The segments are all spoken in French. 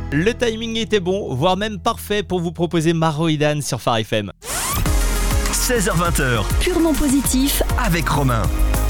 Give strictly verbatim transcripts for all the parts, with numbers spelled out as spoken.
Le timing était bon, voire même parfait pour vous proposer Maro et Dan sur Phare F M. seize heures vingt, Purement positif avec Romain.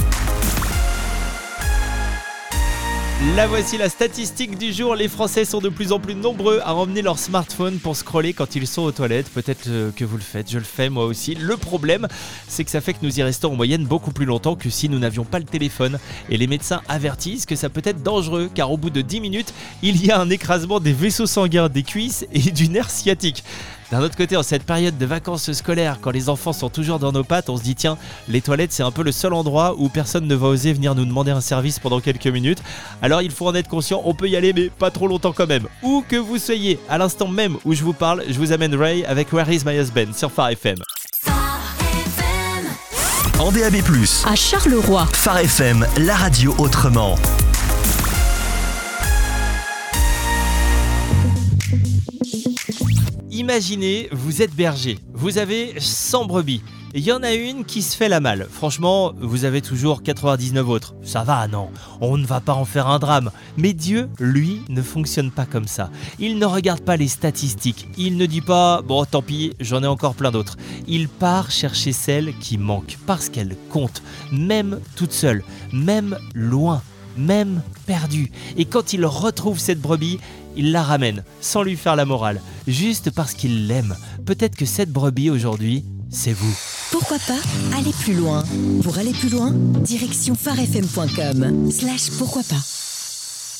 La voici la statistique du jour. Les Français sont de plus en plus nombreux à emmener leur smartphone pour scroller quand ils sont aux toilettes. Peut-être que vous le faites, je le fais moi aussi. Le problème, c'est que ça fait que nous y restons en moyenne beaucoup plus longtemps que si nous n'avions pas le téléphone. Et les médecins avertissent que ça peut être dangereux car au bout de dix minutes, il y a un écrasement des vaisseaux sanguins, des cuisses et du nerf sciatique. D'un autre côté, en cette période de vacances scolaires, quand les enfants sont toujours dans nos pattes, on se dit tiens, les toilettes c'est un peu le seul endroit où personne ne va oser venir nous demander un service pendant quelques minutes. Alors il faut en être conscient, on peut y aller mais pas trop longtemps quand même. Où que vous soyez, à l'instant même où je vous parle, je vous amène Ray avec Where is my husband sur Phare F M. En D A B plus, à Charleroi. Phare F M, la radio autrement. Imaginez, vous êtes berger, vous avez cent brebis. Il y en a une qui se fait la malle. Franchement, vous avez toujours quatre-vingt-dix-neuf autres. Ça va, non, on ne va pas en faire un drame. Mais Dieu, lui, ne fonctionne pas comme ça. Il ne regarde pas les statistiques. Il ne dit pas « bon, tant pis, j'en ai encore plein d'autres ». Il part chercher celle qui manque parce qu'elle compte, même toute seule, même loin, même perdue. Et quand il retrouve cette brebis, il la ramène, sans lui faire la morale, juste parce qu'il l'aime. Peut-être que cette brebis aujourd'hui, c'est vous. Pourquoi pas aller plus loin? Pour aller plus loin, direction pharefm point com slash pourquoi pas.